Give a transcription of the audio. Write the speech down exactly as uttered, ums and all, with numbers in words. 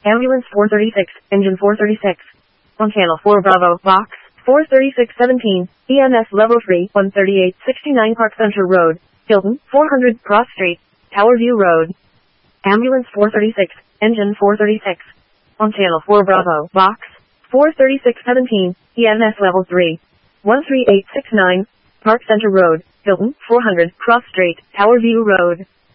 Ambulance four thirty-six, Engine four thirty-six. On Channel four Bravo, Box four thirty-six seventeen, E M S Level three, one thirty-eight sixty-nine Park Center Road, Hilton, four hundred Cross Street, Tower View Road. Ambulance four thirty-six, Engine four thirty-six. On Channel four Bravo, Box four thirty-six seventeen, E M S Level three, one three eight six nine, Park Center Road, Hilton, four hundred Cross Street, Tower View Road.